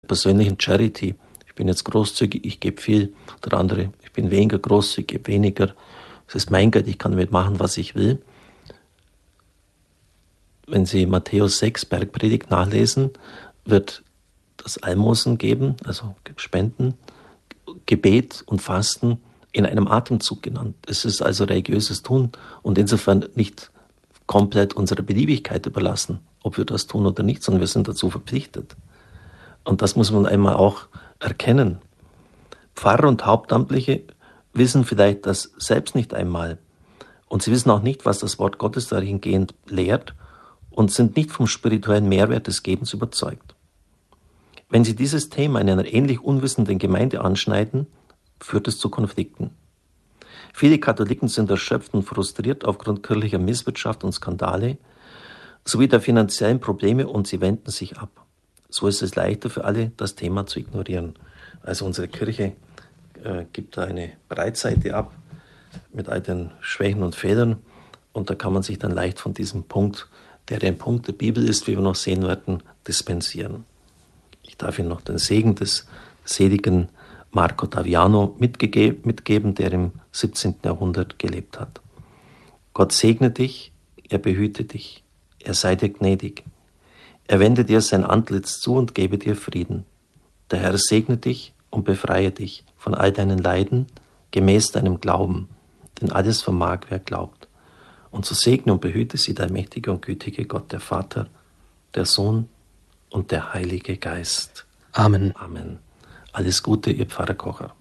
persönlichen Charity. Ich bin jetzt großzügig, ich gebe viel. Der andere, ich bin weniger großzügig, gebe weniger. Es ist mein Geld, ich kann damit machen, was ich will. Wenn Sie Matthäus 6 Bergpredigt nachlesen, wird das Almosen geben, also Spenden, Gebet und Fasten in einem Atemzug genannt. Es ist also religiöses Tun und insofern nicht komplett unserer Beliebigkeit überlassen, ob wir das tun oder nicht, sondern wir sind dazu verpflichtet. Und das muss man einmal auch erkennen. Pfarrer und Hauptamtliche wissen vielleicht das selbst nicht einmal. Und sie wissen auch nicht, was das Wort Gottes dahingehend lehrt und sind nicht vom spirituellen Mehrwert des Gebens überzeugt. Wenn Sie dieses Thema in einer ähnlich unwissenden Gemeinde anschneiden, führt es zu Konflikten. Viele Katholiken sind erschöpft und frustriert aufgrund kirchlicher Misswirtschaft und Skandale sowie der finanziellen Probleme und sie wenden sich ab. So ist es leichter für alle, das Thema zu ignorieren. Also unsere Kirche gibt da eine Breitseite ab mit all den Schwächen und Fehlern und da kann man sich dann leicht von diesem Punkt, der ein Punkt der Bibel ist, wie wir noch sehen werden, dispensieren. Ich darf Ihnen noch den Segen des seligen Marco Taviano mitgeben, der im 17. Jahrhundert gelebt hat. Gott segne dich, er behüte dich, er sei dir gnädig. Er wende dir sein Antlitz zu und gebe dir Frieden. Der Herr segne dich und befreie dich von all deinen Leiden, gemäß deinem Glauben, denn alles vermag, wer glaubt. Und so segne und behüte sie der mächtige und gütige Gott, der Vater, der Sohn und der Heilige Geist. Amen. Amen. Alles Gute, Ihr Pfarrer Kocher.